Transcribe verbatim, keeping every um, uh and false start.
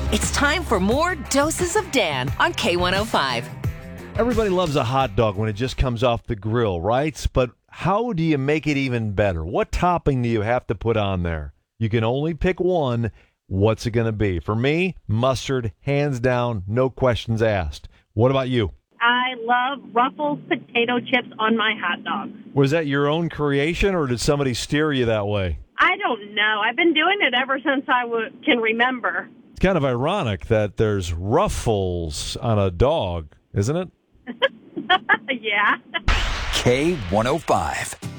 It's time for more Doses of Dan on K one oh five. Everybody loves a hot dog when it just comes off the grill, right? But how do you make it even better? What topping do you have to put on there? You can only pick one. What's it going to be? For me, mustard, hands down, no questions asked. What about you? I love Ruffles potato chips on my hot dog. Was that your own creation, or did somebody steer you that way? I don't know. I've been doing it ever since I w- can remember. It's kind of ironic that there's Ruffles on a dog, isn't it? Yeah. K one oh five.